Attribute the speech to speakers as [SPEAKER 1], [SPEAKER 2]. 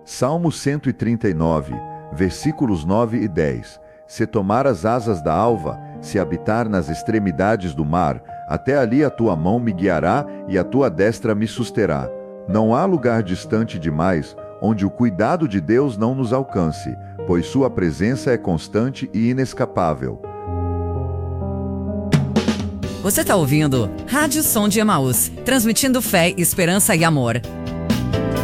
[SPEAKER 1] Salmo 139, versículos 9 e 10. Se tomar as asas da alva, se habitar nas extremidades do mar, até ali a tua mão me guiará e a tua destra me susterá. Não há lugar distante demais onde o cuidado de Deus não nos alcance, pois sua presença é constante e inescapável.
[SPEAKER 2] Você está ouvindo Rádio Som de Emaús, transmitindo fé, esperança e amor.